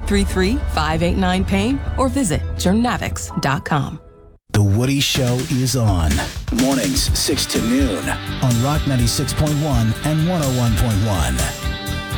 833-589-PAIN or visit journavix.com. The Woody Show is on. Mornings, 6 to noon on Rock 96.1 and 101.1.